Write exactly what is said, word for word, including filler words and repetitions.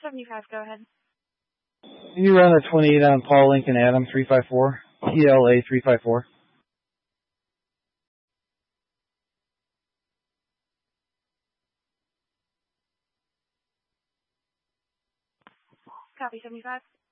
seventy-five, go ahead. You run a twenty-eight on Paul Lincoln Adam three five four, P L A three five four. Copy, seventy-five.